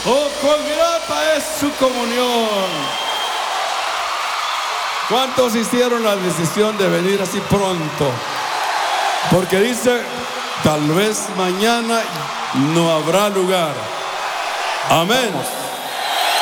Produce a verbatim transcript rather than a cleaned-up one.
Oh, cuán grata es su comunión. ¿Cuántos hicieron la decisión de venir así pronto? Porque dice, tal vez mañana no habrá lugar. Amén.